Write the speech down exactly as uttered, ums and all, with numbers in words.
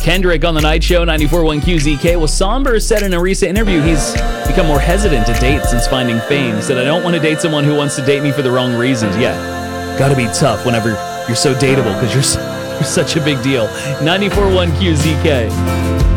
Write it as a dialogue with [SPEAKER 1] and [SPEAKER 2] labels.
[SPEAKER 1] Kendrick on the Night Show, ninety-four point one Q Z K. Well, Somber said in a recent interview he's become more hesitant to date since finding fame. He said, I don't want to date someone who wants to date me for the wrong reasons. Yeah, gotta be tough whenever you're so dateable because you're, you're such a big deal. ninety-four point one Q Z K.